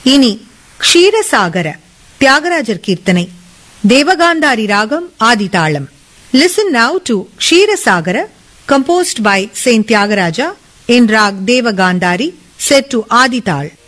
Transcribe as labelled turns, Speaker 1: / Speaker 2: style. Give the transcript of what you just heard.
Speaker 1: இனி க்ஷீரசாகர தியாகராஜர் கீர்த்தனை, தேவகாந்தாரி ராகம், ஆதிதாளம். Listen now to Ksheerasagara composed by Saint Tyagaraja in rag Devagandhari set to Adital.